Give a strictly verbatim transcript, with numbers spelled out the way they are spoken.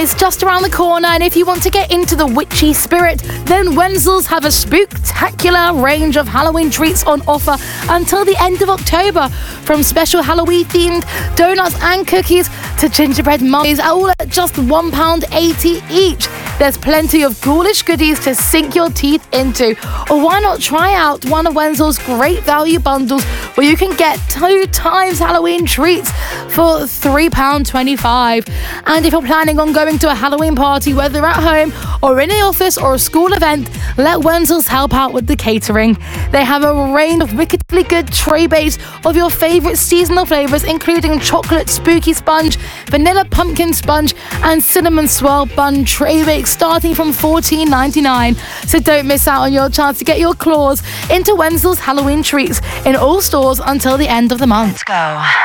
is just around the corner, and if you want to get into the witchy spirit, then Wenzel's have a spooktacular range of Halloween treats on offer until the end of October. From special Halloween-themed donuts and cookies to gingerbread mummies, all at just one pound eighty each. There's plenty of ghoulish goodies to sink your teeth into. Or why not try out one of Wenzel's great value bundles where you can get two times Halloween treats for three pounds twenty-five. And if you're planning on going to a Halloween party, whether at home or in the office or a school event, let Wenzel's help out with the catering. They have a range of wickedly good tray base of your favourite seasonal flavours, including chocolate spooky sponge, vanilla pumpkin sponge and cinnamon swirl bun tray bakes starting from fourteen ninety-nine. So don't miss out on your chance to get your claws into Wenzel's Halloween treats in all stores until the end of the month. Let's go.